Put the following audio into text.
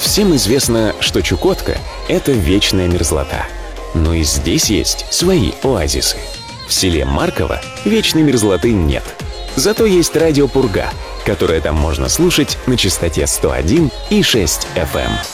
Всем известно, что Чукотка – это вечная мерзлота. Но и здесь есть свои оазисы. В селе Марково вечной мерзлоты нет. Зато есть радио «Пурга», которое там можно слушать на частоте 101,6 FM.